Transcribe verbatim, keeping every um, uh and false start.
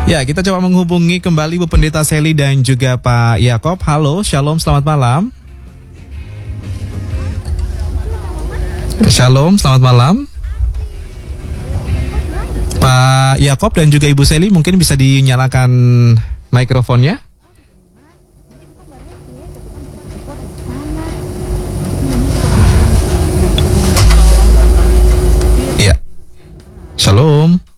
Ya, kita coba menghubungi kembali Bu Pendeta Sally dan juga Pak Yakob. Halo, Shalom, selamat malam. Shalom, selamat malam. Pak Yakob dan juga Ibu Sally, mungkin bisa dinyalakan mikrofonnya. Ya, Shalom.